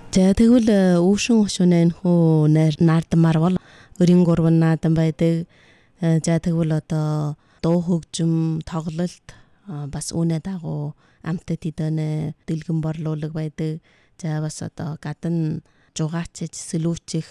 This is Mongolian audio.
За тэгвэл өвшин өшөөнэ хүү наардмаар бол өрийн гурван наадан байдаг. За тэгвэл одоо дуу хөгжим тоглолт бас үүнэ дагуу амтд идэнэ дэлгэн борлуулаг байдаг. За бас одоо гадна жугаач сэлүүчих